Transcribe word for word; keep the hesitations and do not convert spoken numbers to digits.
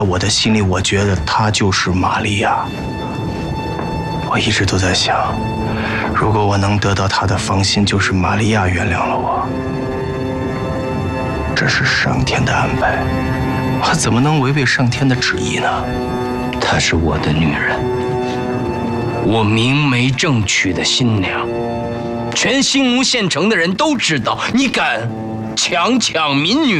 我的心里，我觉得她就是玛利亚。我一直都在想，如果我能得到她的芳心，就是玛利亚原谅了我。这是上天的安排，我怎么能违背上天的旨意呢？ 她是我的女人，我明媒正娶的新娘，全兴隆县城的人都知道，你敢强抢民女。